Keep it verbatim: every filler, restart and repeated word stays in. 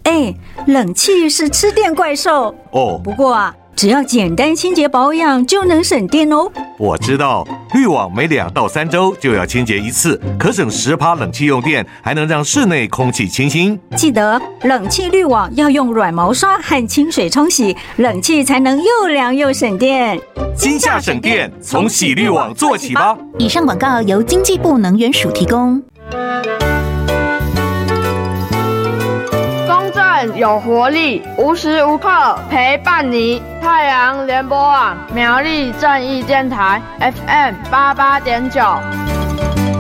哎，冷气是吃电怪兽哦。 不过啊，只要简单清洁保养就能省电哦。 我知道，滤网每两到三周就要清洁一次，可省十趴冷气用电，还能让室内空气清新。 记得冷气滤网要用软毛刷和清水冲洗，冷气才能又凉又省电。 今夏省电，从洗滤网做起吧。 以上广告由经济部能源署提供。 公正有活力，无时无刻陪伴你。太阳联播网苗栗正义电台 F M 八八点九。